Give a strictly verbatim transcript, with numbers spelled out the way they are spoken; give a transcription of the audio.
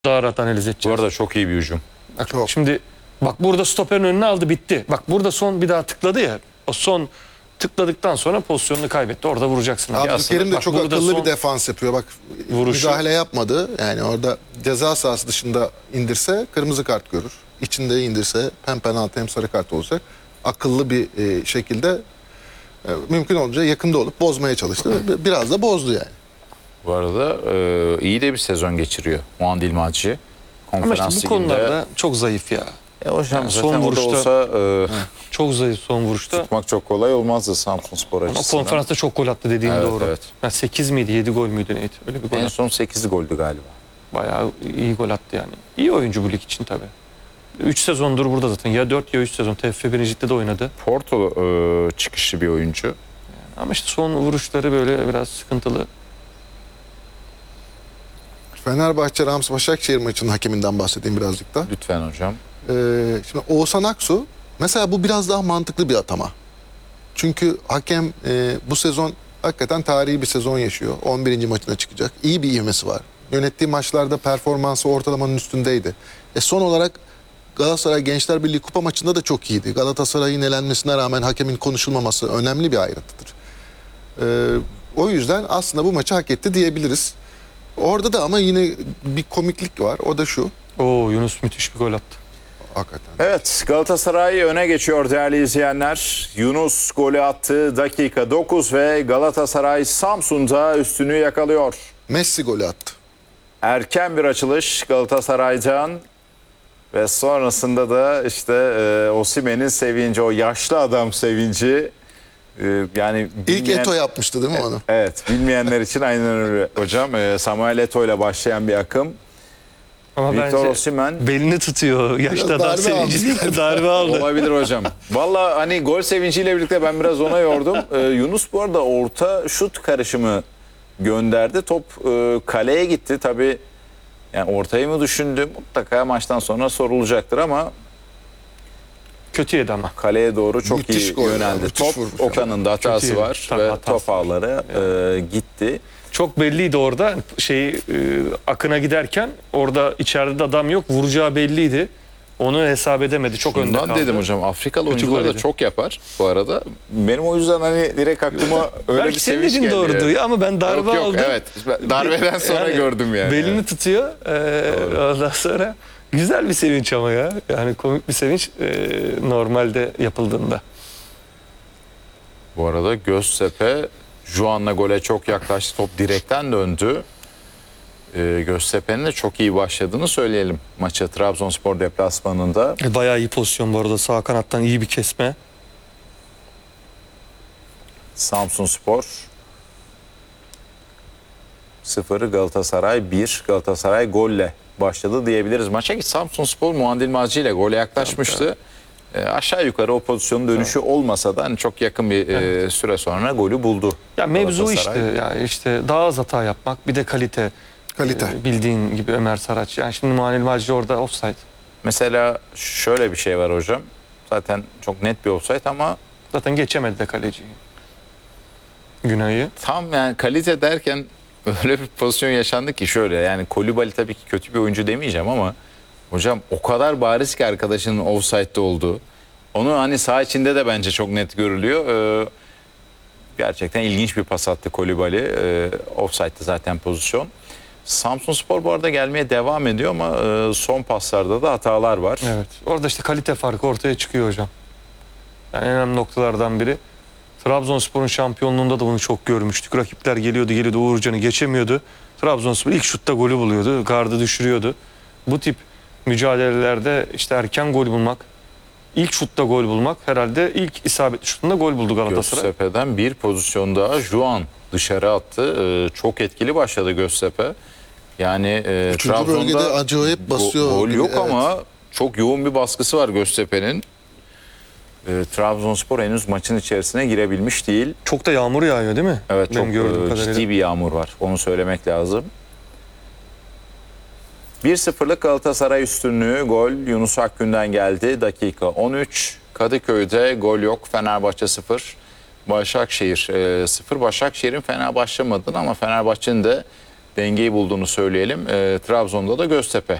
daha rahat analiz Bu edeceğiz. arada çok iyi bir hücum. Bak, Çok. şimdi bak burada stoperin önüne aldı, bitti. Bak burada son bir daha tıkladı ya. O son tıkladıktan sonra pozisyonunu kaybetti. Orada vuracaksın. abi. Abdülkerim de Bak, çok burada akıllı son bir defans yapıyor. Bak vuruşu- müdahale yapmadı. Yani orada ceza sahası dışında indirse kırmızı kart görür. İçinde indirse hem penaltı hem sarı kart olacak. Akıllı bir e, şekilde e, mümkün olunca yakında olup bozmaya çalıştı. Biraz da bozdu yani. Bu arada e, iyi de bir sezon geçiriyor Muandil Maci. Ama Konferans işte bu liginde. konularda çok zayıf ya. E, hocam Yani zaten son orada vuruşta- olsa e, Çok zayıf son vuruşta. tutmak çok kolay olmazdı Samsunspor Ama açısından. konferansta çok gol attı dediğin Evet, doğru. evet. Yani sekiz miydi, yedi gol müydü neydi? Öyle bir gol En attı. son sekiz goldü galiba. Bayağı iyi gol attı yani. İyi oyuncu bu lig için tabii. üç sezondur burada zaten. Ya dört ya üç sezon. T F F birinci Lig'de de oynadı. Porto e, çıkışlı bir oyuncu. Ama işte son vuruşları böyle biraz sıkıntılı. Fenerbahçe Rams Başakşehir maçının hakeminden bahsedeyim birazcık da. Lütfen hocam. Ee, şimdi Oğuzhan Aksu mesela bu biraz daha mantıklı bir atama. Çünkü hakem e, bu sezon hakikaten tarihi bir sezon yaşıyor. on birinci maçına çıkacak. İyi bir ivmesi var. Yönettiği maçlarda performansı ortalamanın üstündeydi. E son olarak Galatasaray Gençler Birliği Kupa maçında da çok iyiydi. Galatasaray'ın elenmesine rağmen hakemin konuşulmaması önemli bir ayrıntıdır. Ee, o yüzden aslında bu maçı hak etti diyebiliriz. Orada da ama yine bir komiklik var. O da şu. Oo, Yunus müthiş bir gol attı. Hakikaten. Evet, Galatasaray öne geçiyor değerli izleyenler. Yunus golü attı, dakika dokuz ve Galatasaray Samsun'da üstünlüğü yakalıyor. Messi golü attı. Erken bir açılış Galatasaray'dan ve sonrasında da işte e, Osimhen'in sevinci, o yaşlı adam sevinci. E, yani İlk bilmeyen- Eto yapmıştı değil mi onu? Evet, bilmeyenler için aynen öyle hocam. E, Samuel Eto'o ile başlayan bir akım. Ama Victor bence Osimhen belini tutuyor. Yaşlı Biraz adam darbe sevinci aldı. değil mi? Darbe aldı. Olabilir hocam. Valla hani gol sevinciyle birlikte ben biraz ona yordum. Ee, Yunus bu arada orta şut karışımı gönderdi. Top e, kaleye gitti. Tabii yani ortayı mı düşündü? Mutlaka maçtan sonra sorulacaktır ama Kötü yedi ama. kaleye doğru çok Müthiş iyi gol ya, yöneldi. müthiş Top vurmuş ya. Okan'ın da hatası iyi. var Tabii ve hatası top ağları e, gitti. Çok belliydi orada. Şey e, akına giderken orada içeride de adam yok. Vuracağı belliydi. Onu hesap edemedi. Çok önde Bundan kaldı. dedim hocam, Afrikalı Kötü oyuncular da goldü. çok yapar bu arada. Benim o yüzden hani direkt aklıma öyle Belki bir senin sevinç dediğin geldi. doğrudur ya ama ben darbe Yok yok, aldım. evet. Darbeden sonra Yani gördüm yani. Belini tutuyor. Ee, ondan sonra güzel bir sevinç ama ya. Yani komik bir sevinç e, normalde yapıldığında. Bu arada Göztepe Juan'la gole çok yaklaştı. Top direkten döndü. Ee, Göztepe'nin de çok iyi başladığını söyleyelim maça. Trabzonspor deplasmanında. E, bayağı iyi pozisyon bu arada. Sağ kanattan iyi bir kesme. Samsunspor sıfır, Galatasaray bir. Galatasaray golle başladı diyebiliriz maça ki Samsunspor Muandil Maci ile gole yaklaşmıştı. Ee, aşağı yukarı o pozisyonun dönüşü olmasa da hani çok yakın bir e, süre sonra golü buldu. Ya mevzu işte Galatasaray. yani işte daha az hata yapmak, bir de kalite. Kalite. E, bildiğin gibi Ömer Saraç. Yani şimdi Muanil Macı orada offside. Mesela şöyle bir şey var hocam. Zaten çok net bir offside ama Zaten geçemedi de kaleciyi. Günay'ı. tam yani kalite derken öyle bir pozisyon yaşandı ki şöyle, yani Koulibaly tabii ki kötü bir oyuncu demeyeceğim ama hocam o kadar bariz ki arkadaşının offside'de olduğu. Onu hani saha içinde de bence çok net görülüyor. Ee, gerçekten ilginç bir pas attı Koulibaly. Ee, offside'de zaten pozisyon. Samsunspor bu arada gelmeye devam ediyor ama e, son paslarda da hatalar var. Evet. Orada işte kalite farkı ortaya çıkıyor hocam. Yani en önemli noktalardan biri. Trabzonspor'un şampiyonluğunda da bunu çok görmüştük. Rakipler geliyordu geliyordu Uğurcan'ı geçemiyordu. Trabzonspor ilk şutta golü buluyordu. Gardı düşürüyordu. Bu tip mücadelelerde işte erken gol bulmak, ilk şutta gol bulmak, herhalde ilk isabetli şutunda gol buldu Galatasaray. Göztepe'den bir pozisyon daha Juan dışarı attı. Ee, çok etkili başladı Göztepe. Yani e, Üçüncü Trabzon'da bölgede acayip basıyor Go, gol gibi, yok evet. ama çok yoğun bir baskısı var Göztepe'nin. Ee, Trabzonspor henüz maçın içerisine girebilmiş değil. Çok da yağmur yağıyor değil mi? Evet, Benim çok gördüğüm e, kadarıyla. ciddi bir yağmur var. Onu söylemek lazım. bir sıfırlık Galatasaray üstünlüğü, gol Yunus Akgün'den geldi. Dakika on üç. Kadıköy'de gol yok. Fenerbahçe sıfır. Başakşehir sıfır. Başakşehir'in fena başlamadığını ama Fenerbahçe'nin de dengeyi bulduğunu söyleyelim. E, Trabzon'da da Göztepe